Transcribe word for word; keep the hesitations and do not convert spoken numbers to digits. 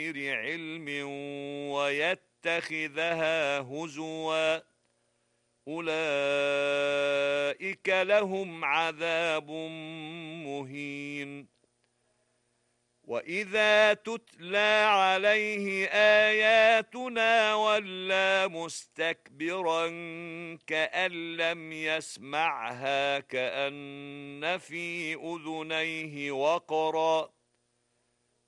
بغير علم ويتخذها هزوا أولئك لهم عذاب مهين. وإذا تتلى عليه آياتنا ولى مستكبرا كأن لم يسمعها كأن في أذنيه وقرا